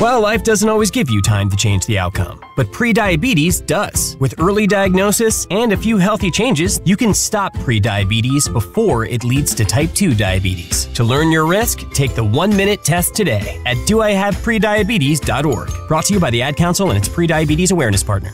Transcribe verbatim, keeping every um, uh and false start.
Well, life doesn't always give you time to change the outcome, but prediabetes does. With early diagnosis and a few healthy changes, you can stop prediabetes before it leads to type two diabetes. To learn your risk, take the one-minute test today at do I have prediabetes dot org. Brought to you by the Ad Council and its Prediabetes Awareness Partner.